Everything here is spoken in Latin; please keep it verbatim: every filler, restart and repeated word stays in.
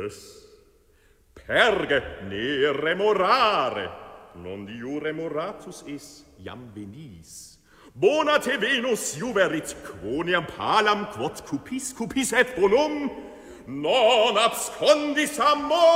Yes. Perge ne remorare. Non diure moratus is, iam venis. Bona te Venus juverit, quoniam palam quod cupis cupis et bonum, non abscondis amor.